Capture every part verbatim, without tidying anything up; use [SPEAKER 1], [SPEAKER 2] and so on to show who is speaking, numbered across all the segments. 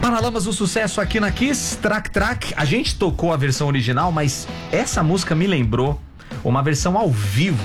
[SPEAKER 1] Paralamas do Sucesso aqui na Kiss, Track Track. A gente tocou a versão original, mas essa música me lembrou uma versão ao vivo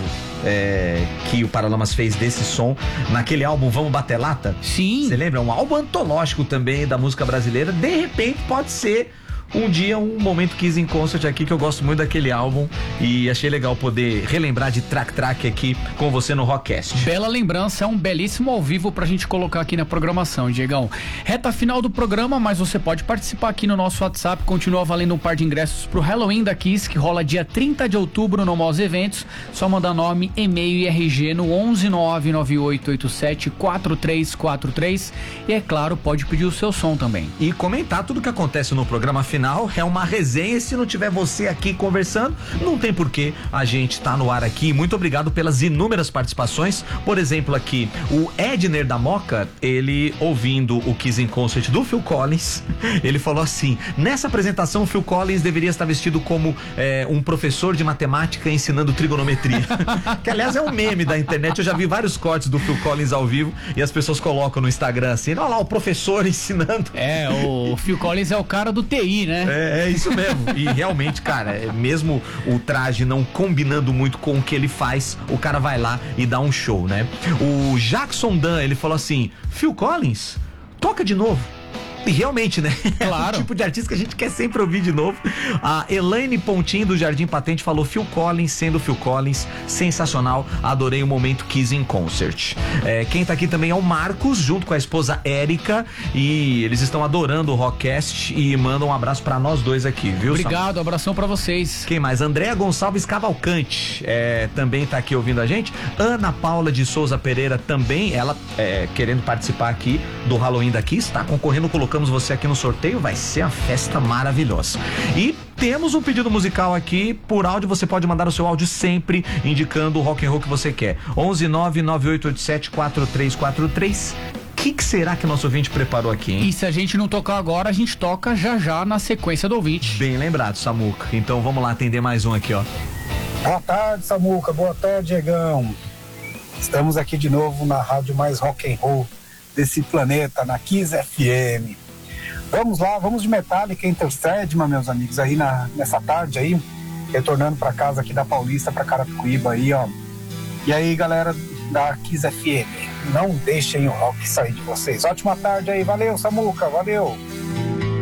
[SPEAKER 1] é, que o Paralamas fez desse som naquele álbum Vamos Bater Lata.
[SPEAKER 2] Sim.
[SPEAKER 1] Você lembra? Um álbum antológico também da música brasileira. De repente pode ser um dia um momento Kiss in Concert aqui, que eu gosto muito daquele álbum e achei legal poder relembrar de Track Track aqui com você no Rockcast.
[SPEAKER 2] Bela lembrança, é um belíssimo ao vivo pra gente colocar aqui na programação, Diegão. Reta final do programa, mas você pode participar aqui no nosso WhatsApp, continua valendo um par de ingressos pro Halloween da Kiss, que rola dia trinta de outubro no Mós Eventos. Só mandar nome, e-mail e R G no onze nove nove oito oito sete quatro três quatro três e, é claro, pode pedir o seu som também.
[SPEAKER 1] E comentar tudo que acontece no programa final. É uma resenha, e se não tiver você aqui conversando, não tem porquê a gente tá no ar aqui. Muito obrigado pelas inúmeras participações. Por exemplo, aqui, o Edner da Moca, ele ouvindo o Kiss in Concert do Phil Collins, ele falou assim: nessa apresentação o Phil Collins deveria estar vestido como é, um professor de matemática ensinando trigonometria. Que aliás é um meme da internet, eu já vi vários cortes do Phil Collins ao vivo e as pessoas colocam no Instagram assim: olha lá o professor ensinando.
[SPEAKER 2] É, o Phil Collins é o cara do T I, né?
[SPEAKER 1] É, é isso mesmo. E realmente, cara, é, mesmo o traje não combinando muito com o que ele faz, o cara vai lá e dá um show, né? O Jackson Dan, ele falou assim: Phil Collins, toca de novo. E realmente, né?
[SPEAKER 2] Claro.
[SPEAKER 1] É o tipo de artista que a gente quer sempre ouvir de novo. A Elaine Pontinho do Jardim Patente falou: Phil Collins sendo Phil Collins, sensacional, adorei o momento Kiss in Concert. É, quem tá aqui também é o Marcos, junto com a esposa Érica, e eles estão adorando o Rockcast e mandam um abraço pra nós dois aqui, viu?
[SPEAKER 2] Obrigado, abração pra vocês.
[SPEAKER 1] Quem mais? Andréa Gonçalves Cavalcante é, também tá aqui ouvindo a gente. Ana Paula de Souza Pereira também, ela é, querendo participar aqui do Halloween da Kiss, tá concorrendo, colocando você aqui no sorteio, vai ser uma festa maravilhosa. E temos um pedido musical aqui por áudio, você pode mandar o seu áudio sempre indicando o rock and roll que você quer. onze nove nove oito oito sete quatro três quatro três. O que, que será que o nosso ouvinte preparou aqui, hein?
[SPEAKER 2] E se a gente não tocar agora, a gente toca já já na sequência do ouvinte.
[SPEAKER 1] Bem lembrado, Samuca. Então vamos lá atender mais um aqui, ó.
[SPEAKER 3] Boa tarde, Samuca. Boa tarde, Diegão. Estamos aqui de novo na rádio mais rock and roll desse planeta, na Kiss F M. Vamos lá, vamos de Metallica, Enter Sandman, meus amigos, aí na, nessa tarde aí, retornando para casa aqui da Paulista para Carapicuíba aí, ó. E aí, galera da Kiss F M, não deixem o rock sair de vocês. Ótima tarde aí, valeu, Samuca, valeu.